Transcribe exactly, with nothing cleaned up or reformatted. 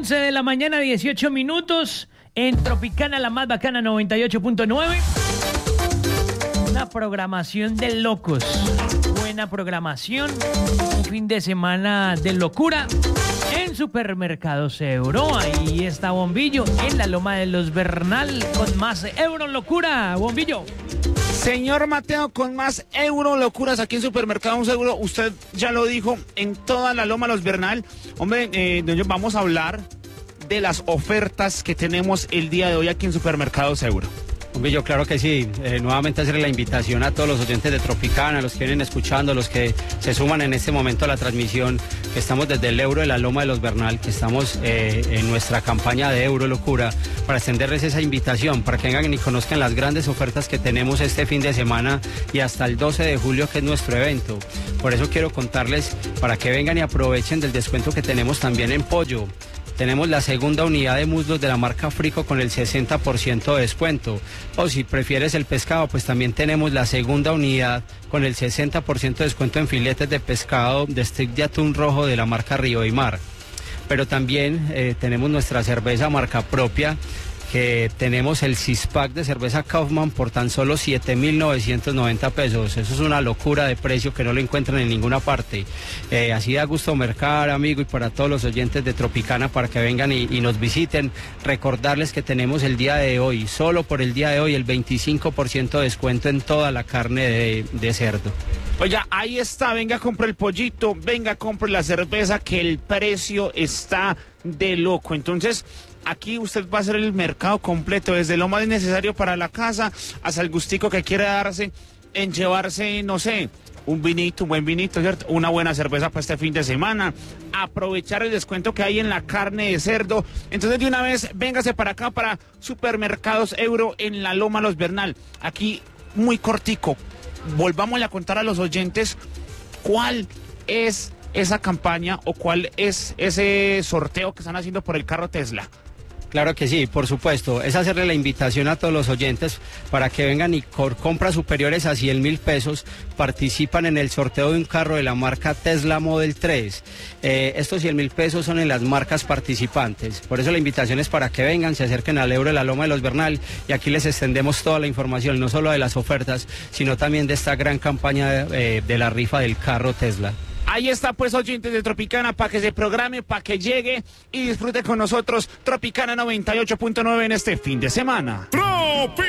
once de la mañana, dieciocho minutos, en Tropicana, la más bacana, noventa y ocho punto nueve. Una programación de locos. Buena programación. Un fin de semana de locura en Supermercados Euro. Ahí está Bombillo, en la Loma de los Bernal, con más Euro Locura. Bombillo. Señor Mateo, con más Euro Locuras aquí en Supermercados Euro. Usted ya lo dijo, en toda la Loma de los Bernal. Hombre, eh, vamos a hablar de las ofertas que tenemos el día de hoy aquí en Supermercados Euro. Hombre, yo claro que sí. Eh, nuevamente hacerle la invitación a todos los oyentes de Tropicana, los que vienen escuchando, los que se suman en este momento a la transmisión, que estamos desde el Euro de la Loma de los Bernal, que estamos eh, en nuestra campaña de Euro Locura, para extenderles esa invitación, para que vengan y conozcan las grandes ofertas que tenemos este fin de semana y hasta el doce de julio, que es nuestro evento. Por eso quiero contarles para que vengan y aprovechen del descuento que tenemos también en pollo. Tenemos la segunda unidad de muslos de la marca Frico con el sesenta por ciento de descuento. O si prefieres el pescado, pues también tenemos la segunda unidad con el sesenta por ciento de descuento en filetes de pescado de stick de atún rojo de la marca Río y Mar. Pero también eh, tenemos nuestra cerveza marca propia, que tenemos el six-pack de cerveza Kaufman por tan solo siete mil novecientos noventa pesos. Eso es una locura de precio que no lo encuentran en ninguna parte. Eh, así da gusto mercar, amigo, y para todos los oyentes de Tropicana, para que vengan y, y nos visiten. Recordarles que tenemos el día de hoy, solo por el día de hoy, el veinticinco por ciento de descuento en toda la carne de, de cerdo. Oiga, ahí está, venga, compre el pollito, venga, compre la cerveza, que el precio está de loco. Entonces, aquí usted va a hacer el mercado completo, desde lo más necesario para la casa hasta el gustico que quiere darse en llevarse, no sé, un vinito, un buen vinito, ¿cierto? Una buena cerveza para este fin de semana, aprovechar el descuento que hay en la carne de cerdo. Entonces, de una vez, véngase para acá, para Supermercados Euro en la Loma Los Bernal. Aquí, muy cortico, volvamos a contar a los oyentes cuál es esa campaña o cuál es ese sorteo que están haciendo por el carro Tesla. Claro que sí, por supuesto. Es hacerle la invitación a todos los oyentes para que vengan y por compras superiores a cien mil pesos participan en el sorteo de un carro de la marca Tesla Model tres. Eh, estos cien mil pesos son en las marcas participantes. Por eso la invitación es para que vengan, se acerquen al Euro de la Loma de los Bernal, y aquí les extendemos toda la información, no solo de las ofertas, sino también de esta gran campaña eh, de la rifa del carro Tesla. Ahí está, pues, oyentes de Tropicana, para que se programe, para que llegue y disfrute con nosotros Tropicana noventa y ocho punto nueve en este fin de semana.